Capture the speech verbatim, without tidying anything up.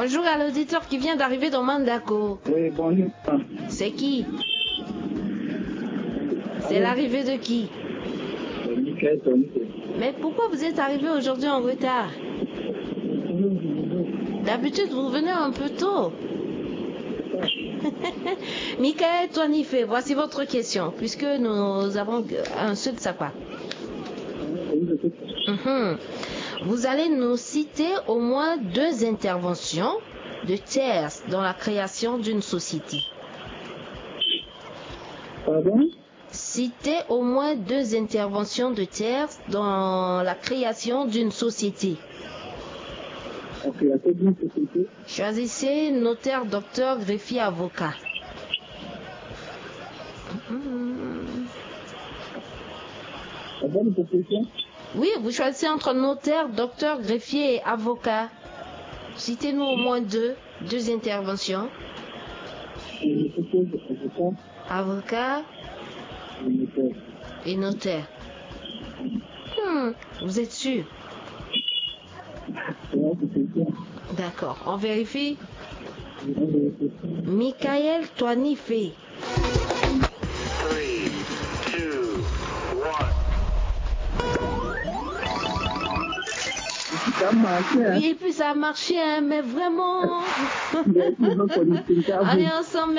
Bonjour à l'auditeur qui vient d'arriver dans Mandako. Oui, bonjour. C'est qui? C'est l'arrivée de qui? Michael Tonifé. Mais pourquoi vous êtes arrivé aujourd'hui en retard? D'habitude, vous venez un peu tôt. Michael Tonifé, voici votre question, puisque nous avons un seul savoir. Mhm. Vous allez nous citer au moins deux interventions de tiers dans la création d'une société. Pardon? Citez au moins deux interventions de tiers dans la création d'une société. Ok, la création d'une société. Choisissez notaire, docteur, greffier, avocat. La bonne proposition? Oui, vous choisissez entre notaire, docteur, greffier et avocat. Citez-nous au moins deux, deux interventions. Je propose avocat Avocat et notaire. et notaire. Hmm, vous êtes sûr? C'est la proposition. D'accord, on vérifie. Je vais vérifier. Michael Tonifé. Three, two, one. Ça marche, hein? Oui, et puis ça a marché, hein, mais vraiment. Merci beaucoup pour le Allez ensemble.